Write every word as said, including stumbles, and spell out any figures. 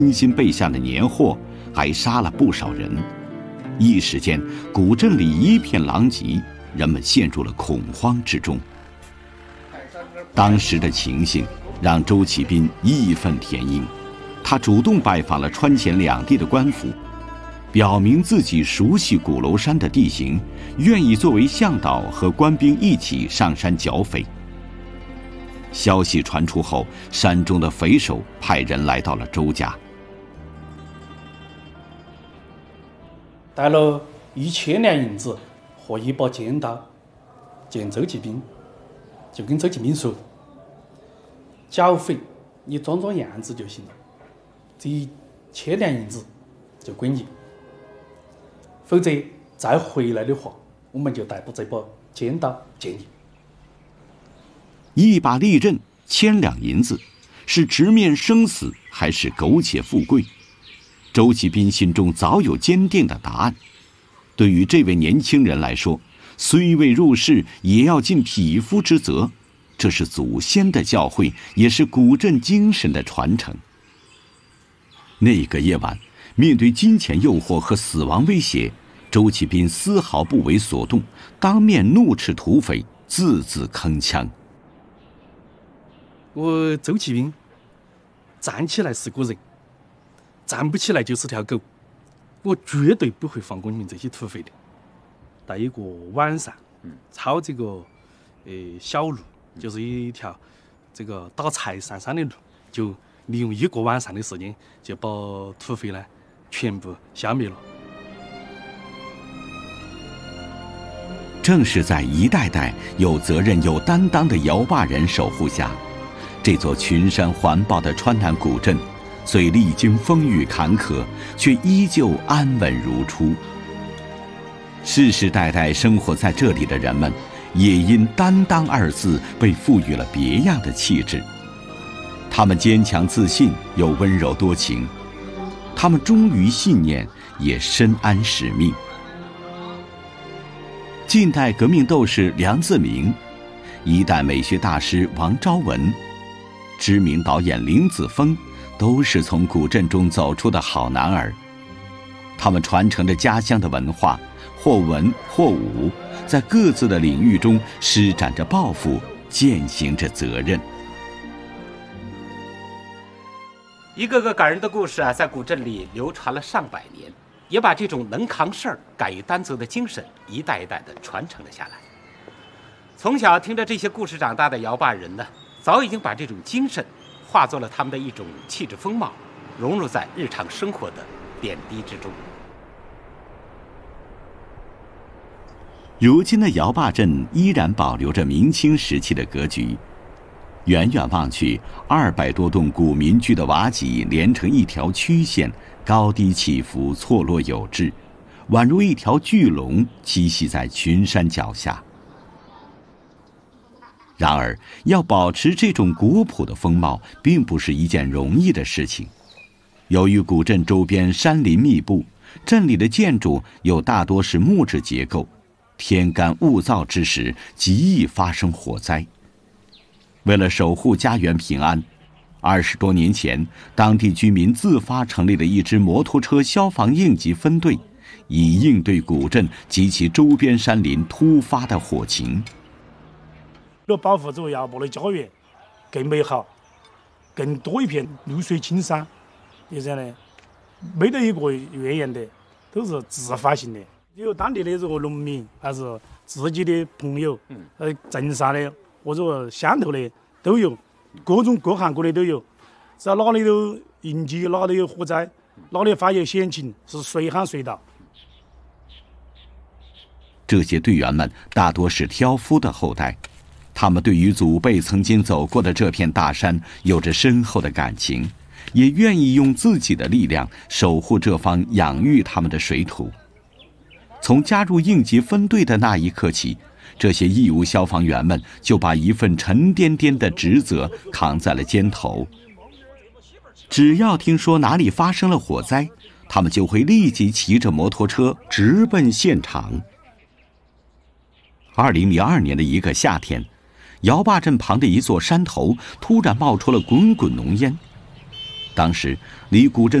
精心备下的年货，还杀了不少人。一时间，古镇里一片狼藉，人们陷入了恐慌之中。当时的情形让周启斌义愤填膺，他主动拜访了川黔两地的官府，表明自己熟悉鼓楼山的地形，愿意作为向导和官兵一起上山剿匪。消息传出后，山中的匪首派人来到了周家， 带了一千两银子和一把尖刀见周启斌，就跟周启斌说：“剿匪你装装样子就行了，这一千两银子就归你，否则再回来的话，我们就带着这把尖刀见你。” 一把利刃，千两银子，是直面生死还是苟且富贵？周启斌心中早有坚定的答案。对于这位年轻人来说，虽未入仕，也要尽匹夫之责，这是祖先的教诲，也是古镇精神的传承。那个夜晚，面对金钱诱惑和死亡威胁，周启斌丝毫不为所动，当面怒斥土匪，字字铿锵。 我周启斌站起来是个人，站不起来就是条狗，我绝对不会放过你们这些土匪的。到一个晚上，抄这个呃小路，就是一条这个打柴上山的路，就利用一个晚上的时间，就把土匪呢全部消灭了。 正是在一代代有责任有担当的摇把人守护下，这座群山环抱的川南古镇，虽历经风雨坎坷，却依旧安稳如初。世世代代生活在这里的人们，也因担当二字被赋予了别样的气质。他们坚强自信，又温柔多情；他们忠于信念，也深谙使命。近代革命斗士梁自明，一代美学大师王昭文，知名导演林子峰，都是从古镇中走出的好男儿。他们传承着家乡的文化，或文或武，在各自的领域中施展着抱负，践行着责任。 一个个感人的故事啊，在古镇里流传了上百年，也把这种能扛事儿、敢于担责的精神一代一代地传承了下来。从小听着这些故事长大的摇把人呢，早已经把这种精神化作了他们的一种气质风貌，融入在日常生活的点滴之中。 如今的摇把镇依然保留着明清时期的格局，远远望去，二百多栋古民居的瓦脊连成一条曲线，高低起伏，错落有致，宛如一条巨龙栖息在群山脚下。然而，要保持这种古朴的风貌，并不是一件容易的事情。由于古镇周边山林密布，镇里的建筑又大多是木质结构，天干物燥之时，极易发生火灾。为了守护家园平安，二十多年前，当地居民自发成立了一支摩托车消防应急分队，以应对古镇及其周边山林突发的火情。 要保护这个摇把的家园更美好，更多一片绿水青山。就这样呢，没得一个怨言的，都是自发性的。有当地的这个农民，还是自己的朋友，呃，镇上的或者乡头的都有，各种各行各业都有。只要哪里有应急，哪里有火灾，哪里发现险情，是随喊随到。 这些队员们大多是挑夫的后代，他们对于祖辈曾经走过的这片大山有着深厚的感情，也愿意用自己的力量守护这方养育他们的水土。从加入应急分队的那一刻起，这些义务消防员们就把一份沉甸甸的职责扛在了肩头。只要听说哪里发生了火灾，他们就会立即骑着摩托车直奔现场。二零零二年的一个夏天，摇把镇旁的一座山头突然冒出了滚滚浓烟。 当时离古镇